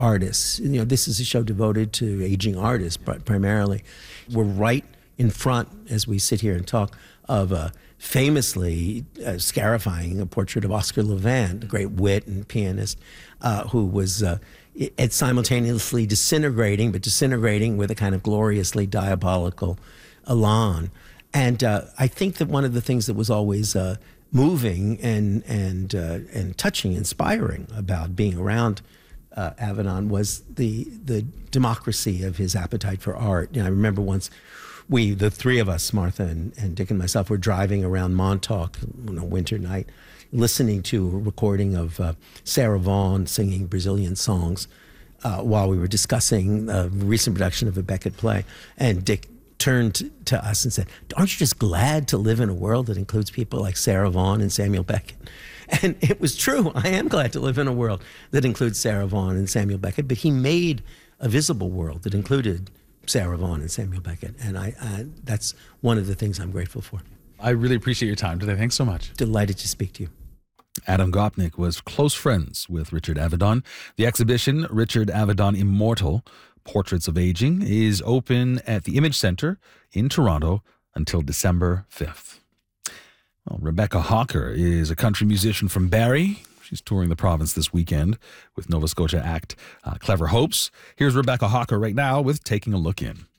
artists. This is a show devoted to aging artists, primarily. We're right in front, as we sit here and talk, of a famously scarifying a portrait of Oscar Levant, a great wit and pianist, who was simultaneously disintegrating, but disintegrating with a kind of gloriously diabolical elan. And I think that one of the things that was always moving and touching, inspiring about being around Avedon was the democracy of his appetite for art. I remember once the three of us, Martha and Dick and myself, were driving around Montauk on a winter night, listening to a recording of Sarah Vaughan singing Brazilian songs while we were discussing a recent production of a Beckett play. And Dick turned to us and said, "Aren't you just glad to live in a world that includes people like Sarah Vaughan and Samuel Beckett?" And it was true. I am glad to live in a world that includes Sarah Vaughan and Samuel Beckett, but he made a visible world that included Sarah Vaughan and Samuel Beckett, and that's one of the things I'm grateful for. I really appreciate your time today. Thanks so much. Delighted to speak to you. Adam Gopnik was close friends with Richard Avedon. The exhibition, Richard Avedon Immortal, Portraits of Aging, is open at the Image Center in Toronto until December 5th. Well, Rebecca Hawker is a country musician from Barrie. She's touring the province this weekend with Nova Scotia act Clever Hopes. Here's Rebecca Hawker right now with Taking a Look In.